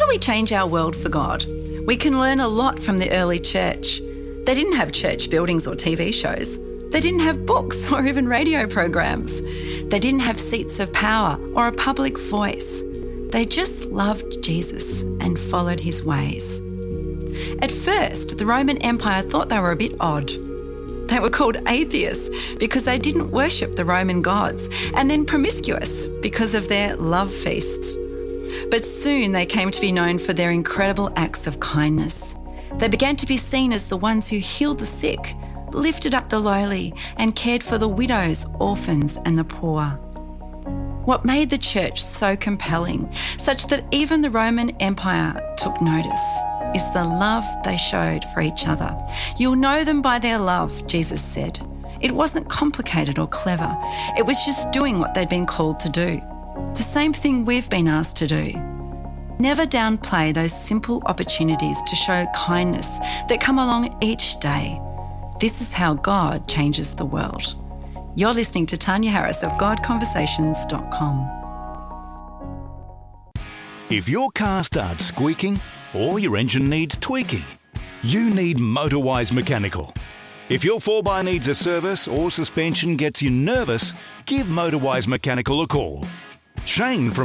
do we change our world for God? We can learn a lot from the early church. They didn't have church buildings or TV shows. They didn't have books or even radio programs. They didn't have seats of power or a public voice. They just loved Jesus and followed his ways. At first, the Roman Empire thought they were a bit odd. They were called atheists because they didn't worship the Roman gods, and then promiscuous because of their love feasts. But soon they came to be known for their incredible acts of kindness. They began to be seen as the ones who healed the sick, lifted up the lowly, and cared for the widows, orphans, and the poor. What made the church so compelling, such that even the Roman Empire took notice, is the love they showed for each other. You'll know them by their love, Jesus said. It wasn't complicated or clever. It was just doing what they'd been called to do. The same thing we've been asked to do. Never downplay those simple opportunities to show kindness that come along each day. This is how God changes the world. You're listening to Tanya Harris of GodConversations.com. If your car starts squeaking or your engine needs tweaking, you need Motorwise Mechanical. If your 4x needs a service or suspension gets you nervous, give Motorwise Mechanical a call. Shane from